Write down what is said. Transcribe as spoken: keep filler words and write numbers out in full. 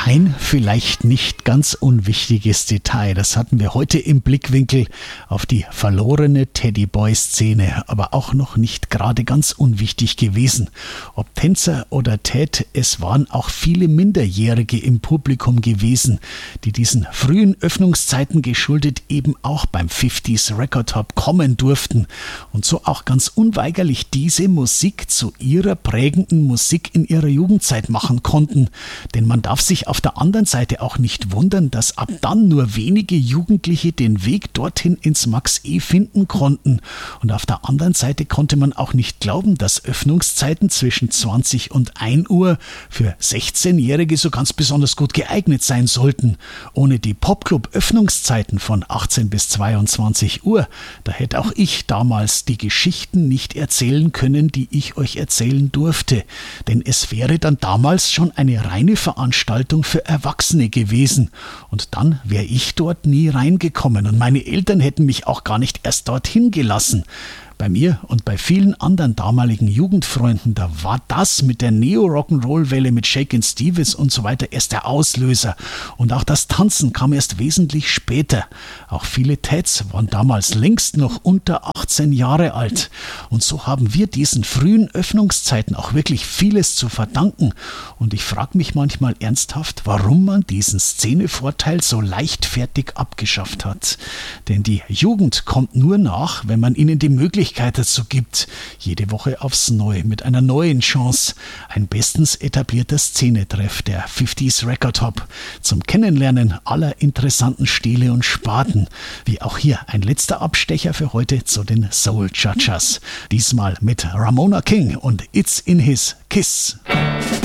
Ein vielleicht nicht ganz unwichtiges Detail, das hatten wir heute im Blickwinkel auf die verlorene Teddyboy-Szene, aber auch noch nicht gerade ganz unwichtig gewesen. Ob Tänzer oder Ted, es waren auch viele Minderjährige im Publikum gewesen, die diesen frühen Öffnungszeiten geschuldet eben auch beim fünfziger Record Hop kommen durften und so auch ganz unweigerlich diese Musik zu ihrer prägenden Musik in ihrer Jugendzeit machen konnten. Denn man darf sich auf der anderen Seite auch nicht wundern, dass ab dann nur wenige Jugendliche den Weg dorthin ins Max E finden konnten. Und auf der anderen Seite konnte man auch nicht glauben, dass Öffnungszeiten zwischen zwanzig und ein Uhr für sechzehnjährige so ganz besonders gut geeignet sein sollten. Ohne die Popclub-Öffnungszeiten von achtzehn bis zweiundzwanzig Uhr, da hätte auch ich damals die Geschichten nicht erzählen können, die ich euch erzählen durfte. Denn es wäre dann damals schon eine reine Veranstaltung für Erwachsene gewesen. Und dann wäre ich dort nie reingekommen und meine Eltern hätten mich auch gar nicht erst dorthin gelassen. Bei mir und bei vielen anderen damaligen Jugendfreunden, da war das mit der Neo-Rock'n'Roll-Welle mit Shakin' Stevens und so weiter erst der Auslöser. Und auch das Tanzen kam erst wesentlich später. Auch viele Teds waren damals längst noch unter achtzehn Jahre alt. Und so haben wir diesen frühen Öffnungszeiten auch wirklich vieles zu verdanken. Und ich frage mich manchmal ernsthaft, warum man diesen Szenevorteil so leichtfertig abgeschafft hat. Denn die Jugend kommt nur nach, wenn man ihnen die Möglichkeit dazu gibt, jede Woche aufs Neue mit einer neuen Chance. Ein bestens etablierter Szenetreff, der fünfziger Record Hop, zum Kennenlernen aller interessanten Stile und Sparten. Wie auch hier ein letzter Abstecher für heute zu den Soul Cha-Chas. Diesmal mit Ramona King und It's in His Kiss.